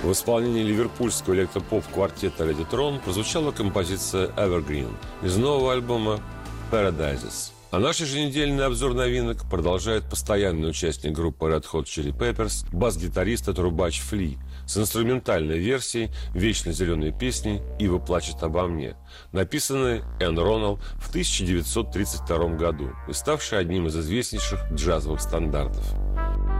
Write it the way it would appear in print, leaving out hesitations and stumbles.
В исполнении ливерпульского электропоп-квартета Lady Tron прозвучала композиция «Evergreen» из нового альбома «Paradises». А наш еженедельный обзор новинок продолжает постоянный участник группы Red Hot Chili Peppers, бас-гитарист и трубач Фли, с инструментальной версией вечно зеленой песни «Ива плачет обо мне», написанной Энн Роннелл в 1932 году и ставшей одним из известнейших джазовых стандартов.